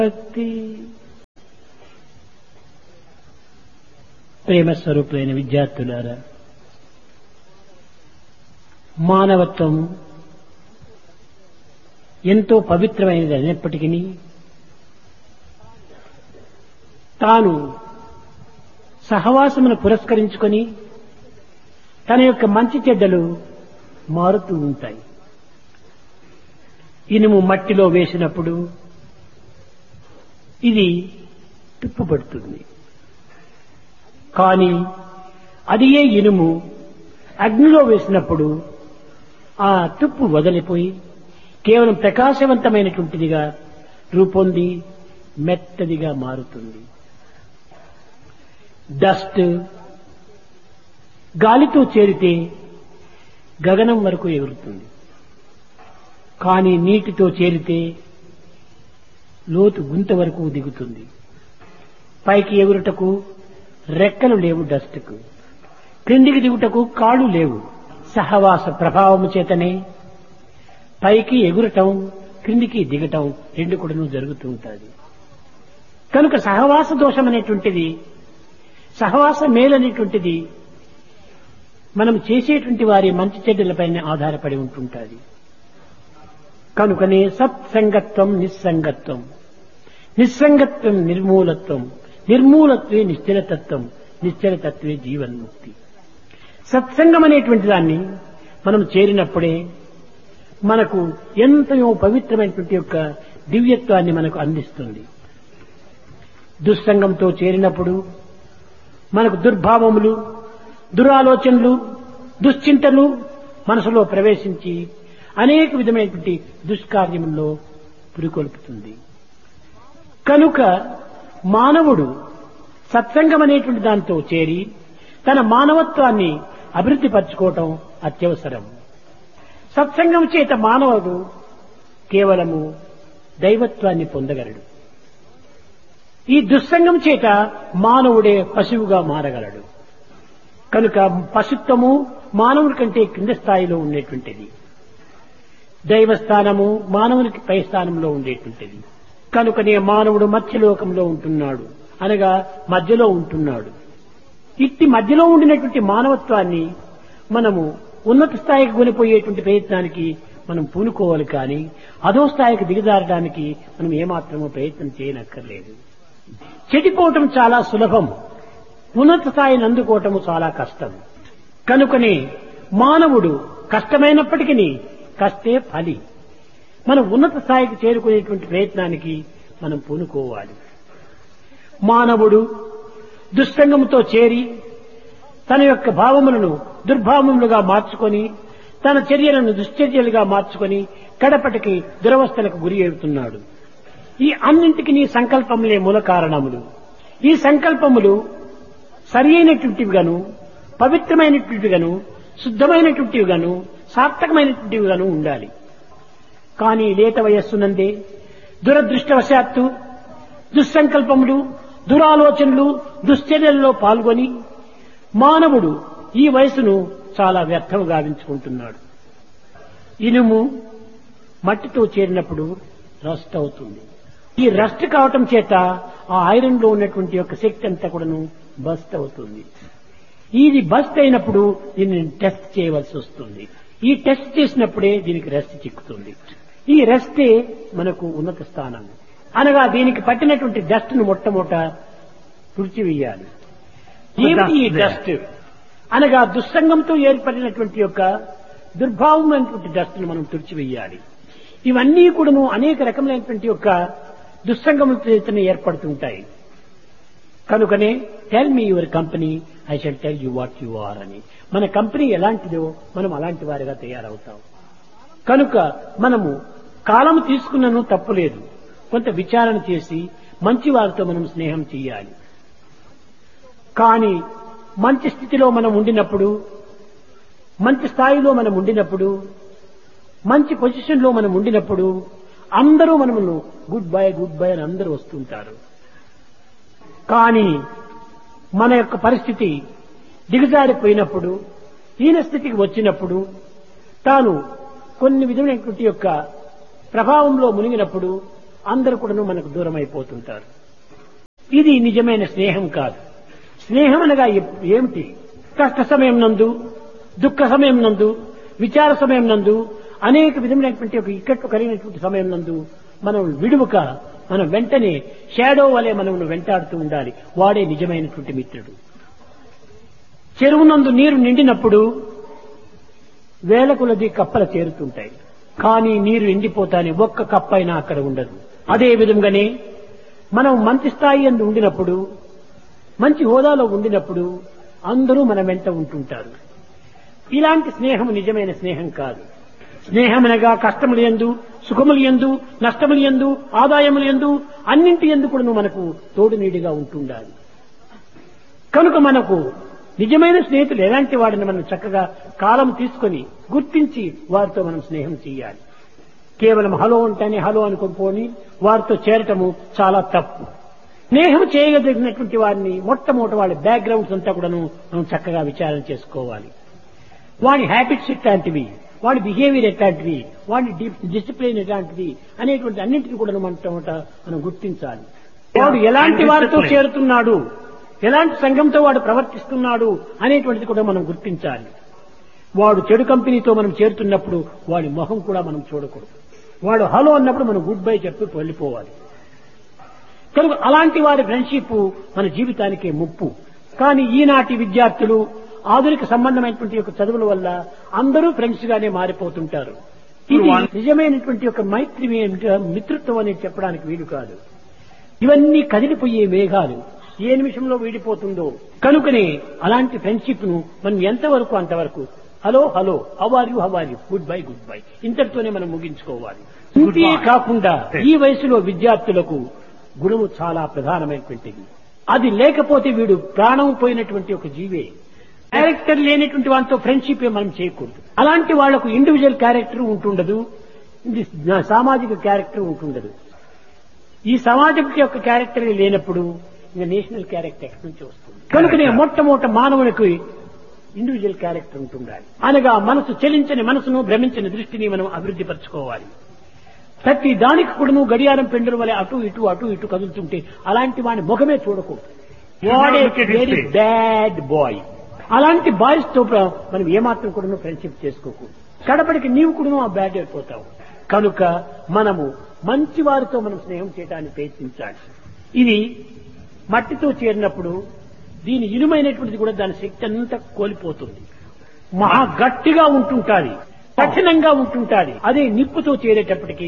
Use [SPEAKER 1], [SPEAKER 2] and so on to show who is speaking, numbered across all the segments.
[SPEAKER 1] భక్తి ప్రేమ స్వరూపులైన విద్యార్థులారా, మానవత్వం ఎంతో పవిత్రమైనది అయినప్పటికీ తాను సహవాసమును పురస్కరించుకొని తన యొక్క మంచి చెడ్డలు మారుతూ ఉంటాయి. ఇనుము మట్టిలో వేసినప్పుడు ఇది తుప్పుపడుతుంది. కానీ అది ఏ ఇనుము అగ్నిలో వేసినప్పుడు ఆ తుప్పు వదిలిపోయి కేవలం ప్రకాశవంతమైనటువంటిదిగా రూపొంది మెత్తదిగా మారుతుంది. డస్ట్ గాలితో చేరితే గగనం వరకు ఎగురుతుంది. కానీ నీటితో చేరితే లోతు గుంత వరకు దిగుతుంది. పైకి ఎగురుటకు రెక్కలు లేవు డస్ట్కు, క్రిందికి దిగుటకు కాళ్ళు లేవు. సహవాస ప్రభావము చేతనే పైకి ఎగురటం క్రిందికి దిగటం రెండు కూడా జరుగుతూ ఉంటుంది. కనుక సహవాస దోషం అనేటువంటిది, సహవాస మేలనేటువంటిది మనం చేసేటువంటి వారి మంచి చెడ్డలపైన ఆధారపడి ఉంటుంటుంది. కనుకనే సత్సంగత్వం నిస్సంగత్వం, నిస్సంగత్వం నిర్మూలత్వం, నిర్మూలత్వే నిశ్చలతత్వం, నిశ్చలతత్వే జీవన్ముక్తి. సత్సంగం అనేటువంటి దాన్ని మనం చేరినప్పుడే మనకు ఎంతో పవిత్రమైనటువంటి యొక్క దివ్యత్వాన్ని మనకు అందిస్తుంది. దుస్సంగంతో చేరినప్పుడు మనకు దుర్భావములు, దురాలోచనలు, దుశ్చింతలు మనసులో ప్రవేశించి అనేక విధమైనటువంటి దుష్కార్యముల్లో పురికొల్పుతుంది. కనుక మానవుడు సత్సంగం అనేటువంటి దాంతో చేరి తన మానవత్వాన్ని అభివృద్ధి పరచుకోవటం అత్యవసరం. సత్సంగం చేత మానవుడు కేవలము దైవత్వాన్ని పొందగలడు. ఈ దుస్సంగం చేత మానవుడే పశువుగా మారగలడు. కనుక పశుత్వము మానవుడి కంటే కింద స్థాయిలో ఉండేటువంటిది, దైవస్థానము మానవునికి పై స్థానంలో ఉండేటువంటిది. కనుకనే మానవుడు మధ్యలోకంలో ఉంటున్నాడు, అనగా మధ్యలో ఉంటున్నాడు. ఇట్టి మధ్యలో ఉండినటువంటి మానవత్వాన్ని మనము ఉన్నత స్థాయికి కొనిపోయేటువంటి ప్రయత్నానికి మనం పూనుకోవాలి. కానీ అధో స్థాయికి దిగజారడానికి మనం ఏమాత్రమో ప్రయత్నం చేయనక్కర్లేదు. చెడిపోవటం చాలా సులభం, ఉన్నత స్థాయిని అందుకోవటము చాలా కష్టం. కనుకనే మానవుడు కష్టమైనప్పటికీ కష్టే ఫలి. మనం ఉన్నత స్థాయికి చేరుకునేటువంటి ప్రయత్నానికి మనం పూనుకోవాలి. మానవుడు దుస్సంగముతో చేరి తన యొక్క భావములను దుర్భావములుగా మార్చుకొని తన చర్యలను దుశ్చర్యలుగా మార్చుకొని కడపటికి దురవస్థలకు గురి అవుతున్నాడు. ఈ అన్నింటికి నీ సంకల్పములే మూల కారణములు. ఈ సంకల్పములు సరి అయినటువంటివిగాను, పవిత్రమైనటువంటివిగాను, శుద్ధమైనటువంటివిగాను, సార్థకమైనటువంటివిగాను ఉండాలి. కానీ లేత వయస్సునందే దురదృష్టవశాత్తు దుస్సంకల్పములు, దురాలోచనలు, దుశ్చర్యలలో పాల్గొని మానవుడు ఈ వయసును చాలా వ్యర్థం గావించుకుంటున్నాడు. ఇనుము మట్టితో చేరినప్పుడు రస్ట్ అవుతుంది. ఈ రస్ట్ కావటం చేత ఆ ఐరన్ లో ఉన్నటువంటి యొక్క శక్తి అంతా కూడాను బస్ట్ అవుతుంది. ఇది బస్ట్ అయినప్పుడు దీనిని టెస్ట్ చేయవలసి వస్తుంది. ఈ టెస్ట్ చేసినప్పుడే దీనికి రెస్ట్ చిక్కుతుంది. ఈ రెస్టే మనకు ఉన్నత స్థానం. అనగా దీనికి పట్టినటువంటి డస్ట్ ను మొట్టమొదట తుడిచివేయాలి. ఏమిటి ఈ డస్ట్ అనగా దుస్సంగంతో ఏర్పడినటువంటి యొక్క దుర్భావమైనటువంటి డస్ట్ ను మనం తుడిచివేయాలి. ఇవన్నీ కూడాను అనేక రకములైనటువంటి యొక్క దుస్సంగములతో ఏర్పడుతుంటాయి. కనుకనే tell me your company, I shall tell you what you are అని. మన కంపెనీ ఎలాంటిదో మనం అలాంటి వారిగా తయారవుతాం. కనుక మనము కాలం తీసుకున్నను తప్పులేదు, కొంత విచారణ చేసి మంచి వారితో మనం స్నేహం చేయాలి. కానీ మంచి స్థితిలో మనం ఉండినప్పుడు, మంచి స్థాయిలో మనం ఉండినప్పుడు, మంచి పొజిషన్ లో మనం ఉండినప్పుడు అందరూ మనము గుడ్ బై గుడ్ బై అని అందరూ వస్తుంటారు. కానీ మన యొక్క పరిస్థితి దిగజారిపోయినప్పుడు, హీన స్థితికి వచ్చినప్పుడు, తాను కొన్ని విధమైనటువంటి యొక్క ప్రభావంలో మునిగినప్పుడు అందరూ కూడా మనకు దూరం అయిపోతుంటారు. ఇది నిజమైన స్నేహం కాదు. స్నేహం అనగా ఏమిటి? కష్ట సమయం నందు, దుఃఖ సమయం నందు, విచార సమయం నందు, అనేక విధమైనటువంటి ఒక ఇక్కట్లు కలిగినటువంటి సమయం నందు మనం విడువక మనం వెంటనే షాడో వలె మనం వెంటాడుతూ ఉండాలి. వాడే నిజమైనటువంటి మిత్రుడు. చెరువునందు నీరు నిండినప్పుడు వేల కొలది కప్పలు చేరుతుంటాయి. కానీ నీరు ఎండిపోతానే ఒక్క కప్ప అయినా అక్కడ ఉండదు. అదే విధంగానే మనం మంచి స్థాయి అందు ఉండినప్పుడు, మంచి హోదాలో ఉండినప్పుడు అందరూ మన వెంట ఉంటుంటారు. ఇలాంటి స్నేహం నిజమైన స్నేహం కాదు. స్నేహమనగా కష్టములు యందు, సుఖములు యందు, నష్టములు యందు, ఆదాయములు యందు, అన్నింటి యందు కూడా మనకు తోడు నీడిగా ఉంటుండాలి. కనుక మనకు నిజమైన స్నేహితులు ఎలాంటి వాడిని మనం చక్కగా కాలం తీసుకొని గుర్తించి వారితో మనం స్నేహం చేయాలి. కేవలం హలో అంటేనే హలో అనుకోని వారితో చేరటము చాలా తప్పు. స్నేహం చేయగలిగినటువంటి వారిని మొట్టమొదటి వాళ్ళ బ్యాక్గ్రౌండ్స్ అంతా కూడాను మనం చక్కగా విచారణ చేసుకోవాలి. వాడి హ్యాబిట్స్ ఎట్లాంటివి, వాడి బిహేవియర్ ఎట్లాంటివి, వాడి డిసిప్లిన్ ఎట్లాంటిది అనేటువంటి అన్నింటినీ కూడా మనం గుర్తించాలి. వాడు ఎలాంటి వారితో చేరుతున్నాడు, ఎలాంటి సంఘంతో వాడు ప్రవర్తిస్తున్నాడు అనేటువంటిది కూడా మనం గుర్తించాలి. వాడు చెడు కంపెనీతో మనం చేరుతున్నప్పుడు వాడి మొహం కూడా మనం చూడకూడదు. వాడు హలో అన్నప్పుడు మనం గుడ్ బై చెప్పి వెళ్ళిపోవాలి. కనుక అలాంటి వారి ఫ్రెండ్షిప్ మన జీవితానికే ముప్పు. కానీ ఈనాటి విద్యార్థులు ఆధునిక సంబంధమైనటువంటి యొక్క చదువుల వల్ల అందరూ ఫ్రెండ్స్ గానే మారిపోతుంటారు. ఇది నిజమైనటువంటి ఒక మైత్రి మిత్రత్వం అనేది చెప్పడానికి వీలు కాదు. ఇవన్నీ కదిలిపోయే మేఘాలు, ఏ నిమిషంలో వీడిపోతుందో. కనుకనే అలాంటి ఫ్రెండ్షిప్ ను మనం ఎంతవరకు అంతవరకు hello hello, how are you, good bye ఇంతటితోనే మనం ముగించుకోవాలి. ఇంతే కాకుండా ఈ వయసులో విద్యార్థులకు గుణము చాలా ప్రధానమైనటువంటిది. అది లేకపోతే వీడు ప్రాణం పోయినటువంటి ఒక జీవే. క్యారెక్టర్ లేనటువంటి వాటితో ఫ్రెండ్షిప్ మనం చేయకూడదు. అలాంటి వాళ్లకు ఇండివిజువల్ క్యారెక్టర్ ఉంటుండదు, సామాజిక క్యారెక్టర్ ఉంటుండదు. ఈ సమాజం యొక్క క్యారెక్టర్ లేనప్పుడు ఇంకా నేషనల్ క్యారెక్టర్ ఎక్కడి నుంచి వస్తుంది? కనుకనే మొట్టమొదట మానవునికి ఇండివిజువల్ క్యారెక్టర్ ఉంటుండాలి. అనగా మనసు చలించని మనసును, భ్రమించని దృష్టిని మనం అభివృద్ధి పరచుకోవాలి. ప్రతి దానికి కూడా గడియారం పెండుల వలె అటు ఇటు కదులుతుంటే అలాంటి వాడి ముఖమే చూడకూడదు. వాడే వెరీ బ్యాడ్ బాయ్. అలాంటి బాయ్స్ తో మనం ఏమాత్రం కూడా ఫ్రెండ్షిప్ చేసుకోకూడదు. కడపడికి నీవు కూడా ఆ బ్యాడ్ అయిపోతావు. కనుక మనము మంచి వారితో మనం స్నేహం చేయడానికి ప్రయత్నించాలి. ఇది మట్టితో చేరినప్పుడు దీని ఇనుమైనటువంటిది కూడా దాని శక్తి అంతా కోల్పోతుంది. మహా గట్టిగా ఉంటుంటాది, కఠినంగా ఉంటుంటాది. అదే నిప్పుతో చేరేటప్పటికీ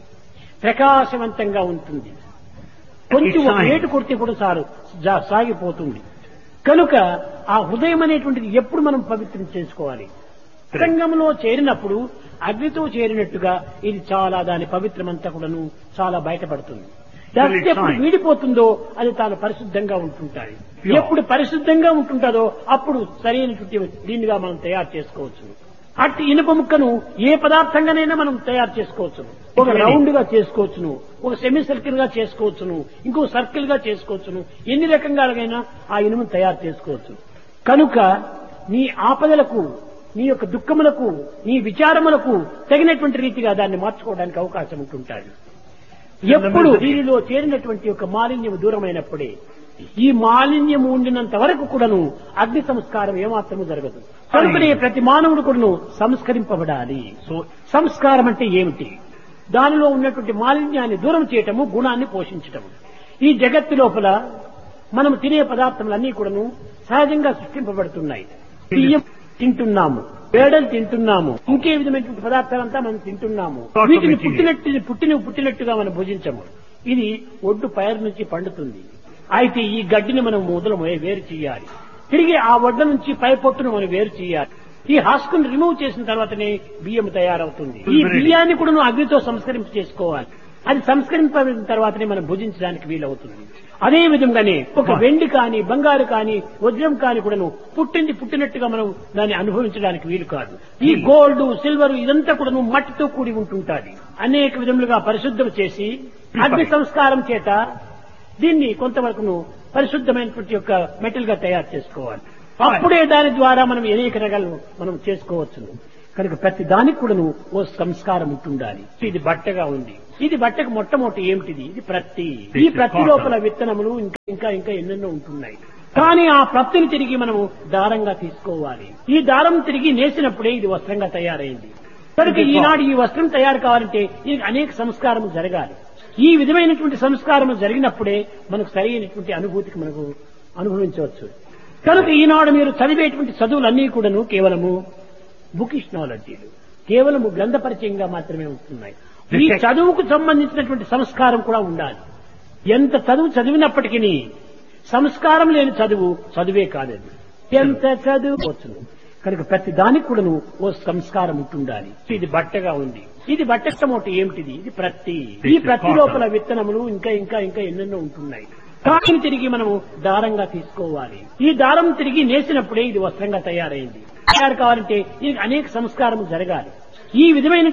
[SPEAKER 1] ప్రకాశవంతంగా ఉంటుంది. కొంచెం ఏటు కొడితే కూడా సాగిపోతుంది. కనుక ఆ హృదయం అనేటువంటిది ఎప్పుడు మనం పవిత్రం చేసుకోవాలి. సంగంలో చేరినప్పుడు అగ్నితో చేరినట్టుగా ఇది చాలా దాని పవిత్రమంతా కూడాను చాలా బయటపడుతుంది. ఎప్పుడు వీడిపోతుందో అది తాను పరిశుద్ధంగా ఉంటుంటాయి. ఎప్పుడు పరిశుద్ధంగా ఉంటుంటుందో అప్పుడు సరైనటువంటి దీనిగా మనం తయారు చేసుకోవచ్చు. అట్టి ఇనుప ముక్కను ఏ పదార్థంగానైనా మనం తయారు చేసుకోవచ్చును. ఒక రౌండ్ గా చేసుకోవచ్చును, ఒక సెమీ సర్కిల్ గా చేసుకోవచ్చును, ఇంకో సర్కిల్ గా చేసుకోవచ్చును. ఎన్ని రకంగాలైనా ఆ ఇనుమును తయారు చేసుకోవచ్చు. కనుక నీ ఆపదలకు, నీ యొక్క దుఃఖములకు, నీ విచారములకు తగినటువంటి రీతిగా దాన్ని మార్చుకోవడానికి అవకాశం ఉంటుంటాయి. ఎప్పుడు దీనిలో చేరినటువంటి యొక్క మాలిన్యం దూరమైనప్పుడే ఈ మాలిన్యం ఉండినంత వరకు కూడాను అగ్ని సంస్కారం ఏమాత్రము జరగదు. కనుకనే ప్రతి మానవుడు కూడాను సంస్కరింపబడాలి. సో సంస్కారం అంటే ఏమిటి? దానిలో ఉన్నటువంటి మాలిన్యాన్ని దూరం చేయటము, గుణాన్ని పోషించటము. ఈ జగత్తు లోపల మనం తినే పదార్థములన్నీ కూడాను సహజంగా సృష్టింపబడుతున్నాయి. బియ్యం తింటున్నాము, పేడలు తింటున్నాము, ఇంకే విధమైనటువంటి పదార్థాలంతా మనం తింటున్నాము. వీటిని పుట్టినట్టుగా మనం భుజించము. ఇది ఒడ్డు పైరు నుంచి పండుతుంది. అయితే ఈ గడ్డిని మనం మొదలు వేరు చేయాలి. తిరిగి ఆ వడ్డ నుంచి పై పొట్టును మనం వేరు చేయాలి. ఈ హస్కును రిమూవ్ చేసిన తర్వాతనే బియ్యం తయారవుతుంది. ఈ బియ్యాన్ని కూడా అగ్నితో సంస్కరింప చేసుకోవాలి. అది సంస్కరింపబడిన తర్వాతనే మనం భుజించడానికి వీలవుతుంది. అదే విధంగానే ఒక వెండి కాని, బంగారు కాని, వజ్రం కాని కూడాను పుట్టినట్టుగా మనం దాన్ని అనుభవించడానికి వీలు కాదు. ఈ గోల్డ్, సిల్వర్ ఇదంతా కూడాను మట్టితో కూడి ఉంటుంటాది. అనేక విధములుగా పరిశుద్ధం చేసి అగ్ని సంస్కారం చేత దీన్ని కొంతవరకు పరిశుద్ధమైనటువంటి యొక్క మెటల్ గా తయారు చేసుకోవాలి. అప్పుడే దాని ద్వారా మనం అనేక రకాలు మనం చేసుకోవచ్చు. కనుక ప్రతి దానికి కూడాను ఓ సంస్కారం ఉంటుండాలి. ఇది బట్టగా ఉంది. ఇది బట్టకు మొట్టమొదటి ఏమిటిది? ఇది ప్రత్తి. ఈ ప్రత్తి లోపల విత్తనములు ఇంకా ఇంకా ఎన్నెన్నో ఉంటున్నాయి. కానీ ఆ ప్రత్తిని తిరిగి మనము దారంగా తీసుకోవాలి. ఈ దారం తిరిగి నేసినప్పుడే ఇది వస్త్రంగా తయారైంది. కనుక ఈనాడు ఈ వస్త్రం తయారు కావాలంటే దీనికి అనేక సంస్కారము జరగాలి. ఈ విధమైనటువంటి సంస్కారము జరిగినప్పుడే మనకు సరైనటువంటి అనుభూతికి మనకు అనుభవించవచ్చు. కనుక ఈనాడు మీరు చదివేటువంటి చదువులన్నీ కూడాను కేవలము బుకిష్ నాలెడ్జీలు, కేవలము గ్రంథ పరిచయంగా మాత్రమే ఉంటున్నాయి. ఈ చదువుకు సంబంధించినటువంటి సంస్కారం కూడా ఉండాలి. ఎంత చదువు చదివినప్పటికీ సంస్కారం లేని చదువు చదువే కాలేదు. ఎంత చదువు వచ్చును. కనుక ప్రతి దానికి కూడాను ఓ సంస్కారం ఉంటుండాలి. ఇది బట్టగా ఉంది. ఇది బట్టమొదటి ఏమిటిది? ఇది ప్రత్తి. ఈ ప్రత్తి లోపల విత్తనములు ఇంకా ఎన్నెన్నో ఉంటున్నాయి. కానీ తిరిగి మనము దారంగా తీసుకోవాలి. ఈ దారం తిరిగి నేసినప్పుడే ఇది వస్త్రంగా తయారైంది. తయారు కావాలంటే దీనికి అనేక సంస్కారము జరగాలి. ఈ విధమైన